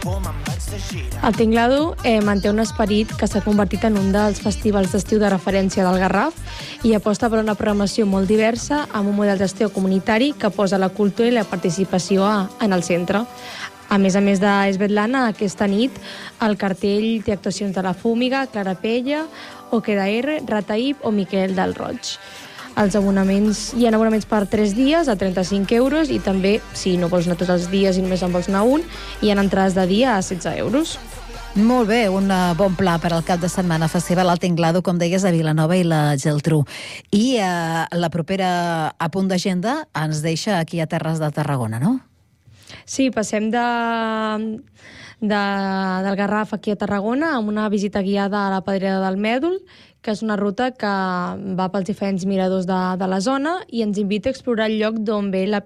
El Tinglado manté un esperit que s'ha convertit en un dels festivals d'estiu de referència del Garraf i aposta per una programació molt diversa amb un model d'estiu comunitari que posa la cultura i la participació en el centre. A més d'Esvetlana, aquesta nit el cartell té actuacions de La Fúmiga, Clara Pella, OKDR, Rataïb o Miquel del Roig. Hi ha abonaments per 3 dies a 35 euros i també, si no vols anar tots els dies i només en vols anar un, hi ha entrades de dia a 16 euros. Molt bé, un bon pla per al cap de setmana festival al Tinglado, com deies, a Vilanova i la Geltrú. I la propera a punt d'agenda ens deixa aquí a Terres de Tarragona, no? Sí, passem del Garraf aquí a Tarragona amb una visita guiada a la Pedrera del Mèdol, que és una ruta que va pels diferents miradors de la zona i ens invita a explorar el lloc d'on ve la